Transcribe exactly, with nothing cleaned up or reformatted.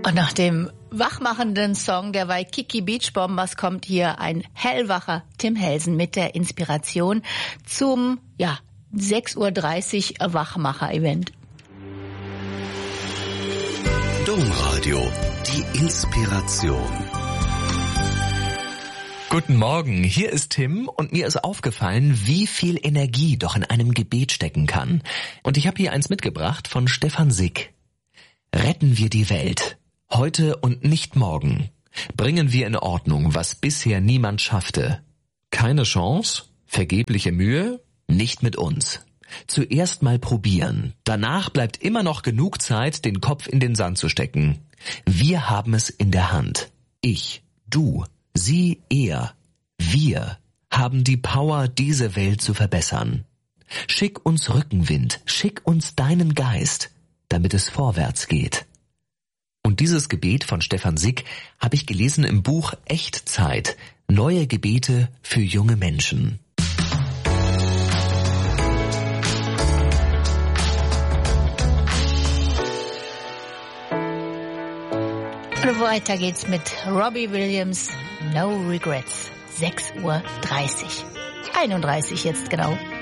Und nach dem wachmachenden Song der Waikiki Beach Bombers kommt hier ein hellwacher Tim Helsen mit der Inspiration zum, ja, sechs Uhr dreißig Wachmacher-Event. Domradio, die Inspiration. Guten Morgen, hier ist Tim und mir ist aufgefallen, wie viel Energie doch in einem Gebet stecken kann. Und ich habe hier eins mitgebracht von Stefan Sick. Retten wir die Welt. Heute und nicht morgen. Bringen wir in Ordnung, was bisher niemand schaffte. Keine Chance? Vergebliche Mühe? Nicht mit uns. Zuerst mal probieren. Danach bleibt immer noch genug Zeit, den Kopf in den Sand zu stecken. Wir haben es in der Hand. Ich, du, sie, er, wir haben die Power, diese Welt zu verbessern. Schick uns Rückenwind, schick uns deinen Geist, damit es vorwärts geht. Und dieses Gebet von Stefan Sick habe ich gelesen im Buch Echtzeit. Neue Gebete für junge Menschen. Und weiter geht's mit Robbie Williams, No Regrets. sechs Uhr dreißig. einunddreißig jetzt genau.